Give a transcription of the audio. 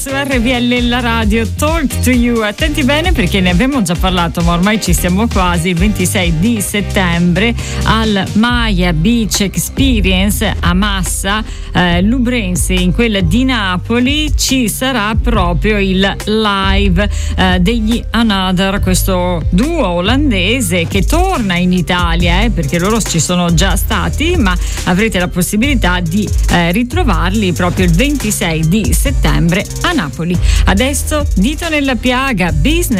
Su RPL la radio Talk to You. Attenti bene perché ne abbiamo già parlato, ma ormai ci stiamo quasi. Il 26 di settembre al Maya Beach Experience a Massa Lubrense, in quella di Napoli, ci sarà proprio il live degli Another, questo duo olandese che torna in Italia, perché loro ci sono già stati, ma avrete la possibilità di ritrovarli proprio il 26 di settembre a Napoli. Adesso dito nella piaga, Business.